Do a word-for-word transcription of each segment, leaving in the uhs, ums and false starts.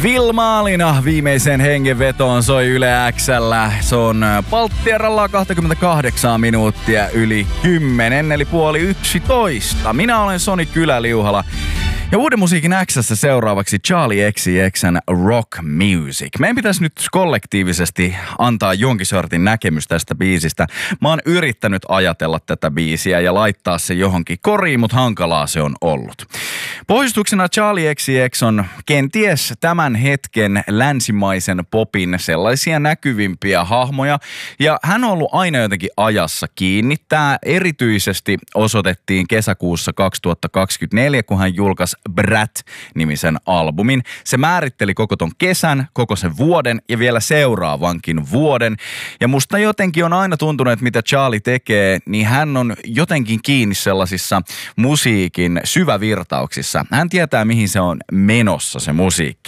Vilmaalina viimeiseen hengenvetoon soi Yle X:llä. Se on Palttieralla kaksikymmentäkahdeksan minuuttia yli kymmenen, eli puoli yksitoista. Minä olen Soni Kyläliuhala. Ja Uuden musiikin X:ssä seuraavaksi Charli X C X:n Rock Music. Meidän pitäisi nyt kollektiivisesti antaa jonkin sortin näkemys tästä biisistä. Mä oon yrittänyt ajatella tätä biisiä ja laittaa se johonkin koriin, mutta hankalaa se on ollut. Pohjustuksena Charli X C X on kenties tämän hetken länsimaisen popin sellaisia näkyvimpiä hahmoja. Ja hän on ollut aina jotenkin ajassa kiinni. Tämä erityisesti osoitettiin kesäkuussa kaksituhattakaksikymmentäneljä, kun hän julkaisi Brat-nimisen albumin. Se määritteli koko ton kesän, koko sen vuoden ja vielä seuraavankin vuoden. Ja musta jotenkin on aina tuntunut, että mitä Charli tekee, niin hän on jotenkin kiinni sellaisissa musiikin syvävirtauksissa. Hän tietää, mihin se on menossa se musiikki.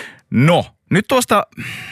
No, nyt tuosta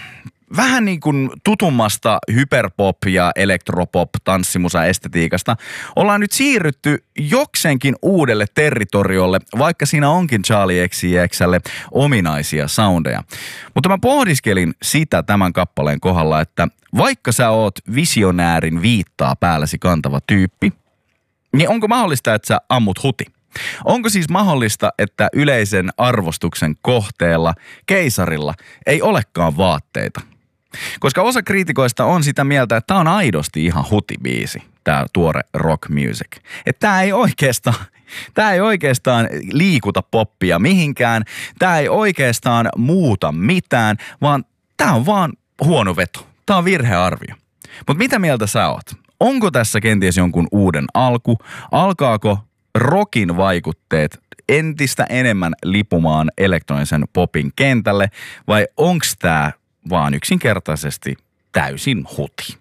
vähän niin kuin tutummasta hyperpop ja elektropop tanssimusa estetiikasta ollaan nyt siirrytty jokseenkin uudelle territoriolle, vaikka siinä onkin Charli X C X:lle ominaisia soundeja. Mutta mä pohdiskelin sitä tämän kappaleen kohdalla, että vaikka sä oot visionäärin viittaa päälläsi kantava tyyppi, niin onko mahdollista, että sä ammut huti? Onko siis mahdollista, että yleisen arvostuksen kohteella, keisarilla, ei olekaan vaatteita? Koska osa kriitikoista on sitä mieltä, että tää on aidosti ihan hutibiisi, tää tuore Rock Music. Että tää ei oikeastaan, tää ei oikeastaan liikuta poppia mihinkään, tää ei oikeastaan muuta mitään, vaan tää on vaan huono veto. Tää on virhearvio. Mutta mitä mieltä sä oot? Onko tässä kenties jonkun uuden alku? Alkaako rockin vaikutteet entistä enemmän lipumaan elektronisen popin kentälle vai onks tää vaan yksinkertaisesti täysin huti?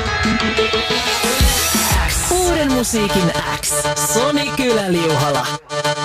Uuden musiikin X. Soni Kyläliuhala.